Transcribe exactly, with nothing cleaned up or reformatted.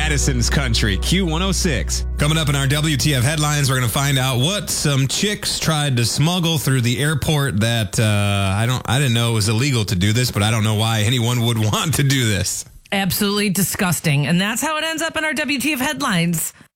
Addison's Country, Q one oh six. Coming up in our W T F headlines, we're going to find out what some chicks tried to smuggle through the airport that uh, I don't, I didn't know it was illegal to do this, but I don't know why anyone would want to do this. Absolutely disgusting. And that's how it ends up in our W T F headlines.